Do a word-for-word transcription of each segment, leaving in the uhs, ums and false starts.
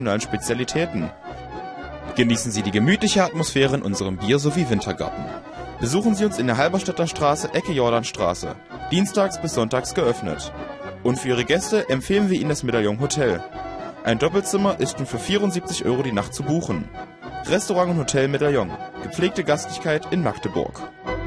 regionalen Spezialitäten. Genießen Sie die gemütliche Atmosphäre in unserem Bier- sowie Wintergarten. Besuchen Sie uns in der Halberstädter Straße, Ecke Jordanstraße. Dienstags bis sonntags geöffnet. Und für Ihre Gäste empfehlen wir Ihnen das Medaillon Hotel. Ein Doppelzimmer ist nun für vierundsiebzig Euro die Nacht zu buchen. Restaurant und Hotel Medaillon. Gepflegte Gastlichkeit in Magdeburg.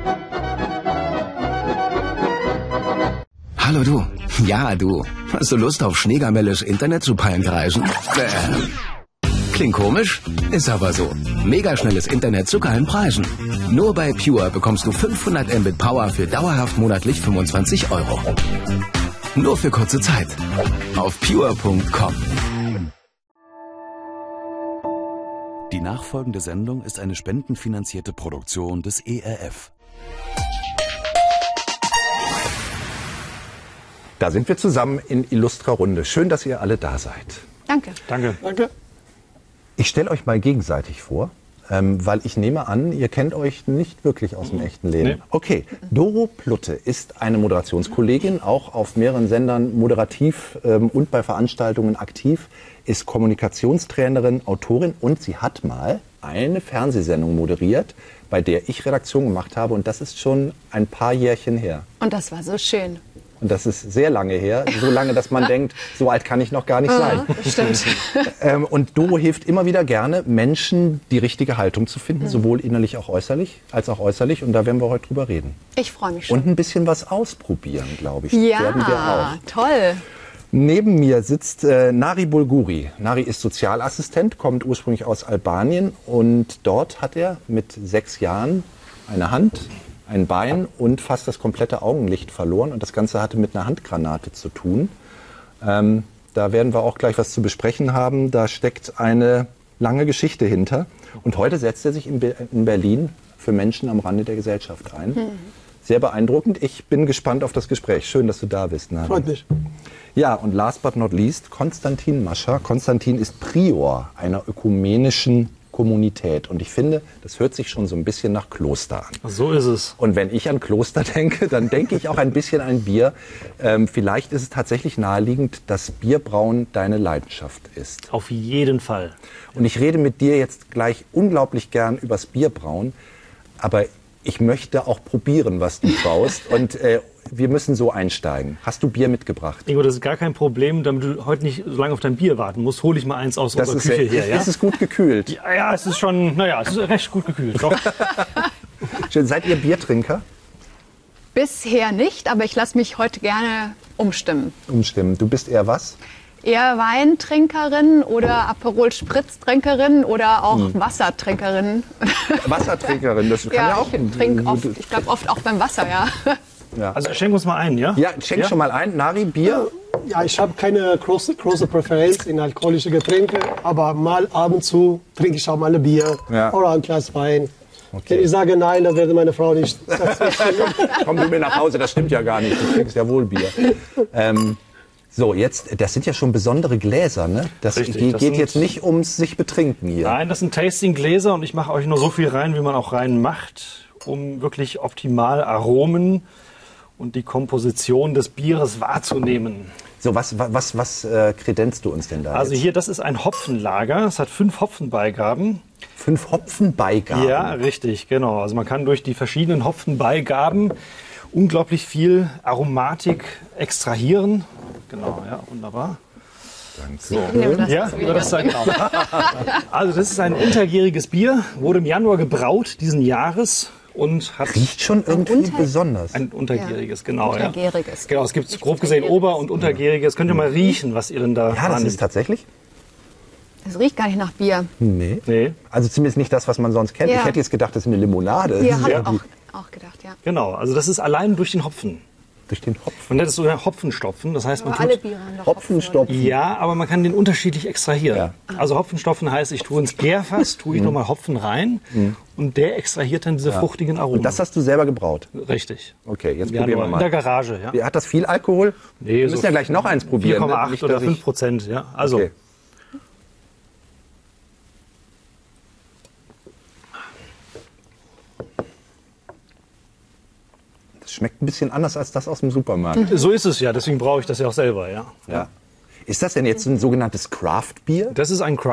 Hallo du. Ja, du. Hast du Lust auf schneegamelles Internet zu Palmkreisen? Äh. Klingt komisch? Ist aber so. Megaschnelles Internet zu geilen Preisen. Nur bei Pure bekommst du fünfhundert Mbit Power für dauerhaft monatlich fünfundzwanzig Euro. Nur für kurze Zeit. Auf pure punkt com. Die nachfolgende Sendung ist eine spendenfinanzierte Produktion des E R F. Da sind wir zusammen in illustrer Runde. Schön, dass ihr alle da seid. Danke. Danke. Danke. Ich stelle euch mal gegenseitig vor, ähm, weil ich nehme an, ihr kennt euch nicht wirklich aus dem echten Leben. Nee. Okay, Doro Plutte ist eine Moderationskollegin, auch auf mehreren Sendern moderativ ähm, und bei Veranstaltungen aktiv, ist Kommunikationstrainerin, Autorin und sie hat mal eine Fernsehsendung moderiert, bei der ich Redaktion gemacht habe und das ist schon ein paar Jährchen her. Und das war so schön. Und das ist sehr lange her, so lange, dass man denkt, so alt kann ich noch gar nicht sein. Ja, stimmt. Ähm, und Doro hilft immer wieder gerne, Menschen die richtige Haltung zu finden, mhm. sowohl innerlich auch äußerlich, als auch äußerlich. Und da werden wir heute drüber reden. Ich freue mich schon. Und ein bisschen was ausprobieren, glaube ich. Ja, werden wir auch. Toll. Neben mir sitzt äh, Nari Bulguri. Nari ist Sozialassistent, kommt ursprünglich aus Albanien. Und dort hat er mit sechs Jahren eine Hand, ein Bein und fast das komplette Augenlicht verloren. Und das Ganze hatte mit einer Handgranate zu tun. Ähm, da werden wir auch gleich was zu besprechen haben. Da steckt eine lange Geschichte hinter. Und heute setzt er sich in, Be in Berlin für Menschen am Rande der Gesellschaft ein. Mhm. Sehr beeindruckend. Ich bin gespannt auf das Gespräch. Schön, dass du da bist, Nari. Freut mich. Ja, und last but not least, Konstantin Mascher. Konstantin ist Prior einer ökumenischen Kommunität. Und ich finde, das hört sich schon so ein bisschen nach Kloster an. So ist es. Und wenn ich an Kloster denke, dann denke ich auch ein bisschen an Bier. Ähm, vielleicht ist es tatsächlich naheliegend, dass Bierbrauen deine Leidenschaft ist. Auf jeden Fall. Und ich rede mit dir jetzt gleich unglaublich gern übers Bierbrauen. Aber ich möchte auch probieren, was du braust. Und äh, wir müssen so einsteigen. Hast du Bier mitgebracht? Ingo, das ist gar kein Problem. Damit du heute nicht so lange auf dein Bier warten musst, hole ich mal eins aus das unserer ist, Küche her. Ja? Ist es gut gekühlt? Ja, ja, es ist schon, naja, es ist recht gut gekühlt. Doch. Schön. Seid ihr Biertrinker? Bisher nicht, aber ich lasse mich heute gerne umstimmen. Umstimmen. Du bist eher was? Eher Weintrinkerin oder Aperol Spritz-Trinkerin oder auch hm. Wassertrinkerin. Wassertrinkerin, das kann ja, ja auch. Ich trinke oft, ich glaube oft auch beim Wasser, ja. Ja. Also schenk uns mal ein, ja? Ja, schenk ja? schon mal ein. Nari, Bier? Ja, ich habe keine große, große Präferenz in alkoholische Getränke, aber mal ab und zu trinke ich auch mal ein Bier ja. oder ein Glas Wein. Okay. Wenn ich sage nein, dann werde meine Frau nicht dazu stimmen. Komm du mir nach Hause, das stimmt ja gar nicht. Du trinkst ja wohl Bier. Ähm, so, jetzt, das sind ja schon besondere Gläser, ne? Das Richtig, geht, das geht jetzt nicht ums sich betrinken hier. Nein, das sind Tasting-Gläser und ich mache euch nur so viel rein, wie man auch rein macht, um wirklich optimal Aromen und die Komposition des Bieres wahrzunehmen. So, was, was, was äh, kredenzt du uns denn da? Also jetzt? hier, das ist ein Hopfenlager. Es hat fünf Hopfenbeigaben. Fünf Hopfenbeigaben? Ja, richtig, genau. Also man kann durch die verschiedenen Hopfenbeigaben unglaublich viel Aromatik extrahieren. Genau, ja, wunderbar. Danke. So. Das ja, das ist genau. Also das ist ein untergäriges Bier, wurde im Januar gebraut diesen Jahres. Und hat riecht schon irgendwie unter besonders. Ein untergäriges, ja. Genau. Untergäriges. Ja. Genau, es gibt grob gesehen Ober- und Untergäriges. Könnt ihr mal riechen, was ihr denn da Ja, das ist tatsächlich? Das riecht gar nicht nach Bier. Nee. nee. Also zumindest nicht das, was man sonst kennt. Ja. Ich hätte jetzt gedacht, das ist eine Limonade. Ja, habe ja. ich auch, auch gedacht, ja. Genau, also das ist allein durch den Hopfen. Durch den Hopfen? Man nennt es sogar Hopfenstopfen. Das heißt, man aber tut alle Biere haben doch Hopfenstopfen. Ja, aber man kann den unterschiedlich extrahieren. Ja. Also Hopfenstopfen heißt, ich tue ins Gärfass, tue ich mhm. nochmal Hopfen rein mhm. und der extrahiert dann diese ja. fruchtigen Aromen. Und das hast du selber gebraut? Richtig. Okay, jetzt wir probieren wir mal. In der Garage, ja. Hat das viel Alkohol? Nee, wir müssen so ja gleich noch eins probieren. vier Komma acht ne? oder fünf Prozent, ja. Also. Okay. Schmeckt ein bisschen anders als das aus dem Supermarkt. So ist es ja, deswegen brauche ich das ja auch selber, ja. ja. Ist das denn jetzt ein sogenanntes Craft-Bier? Das ist ein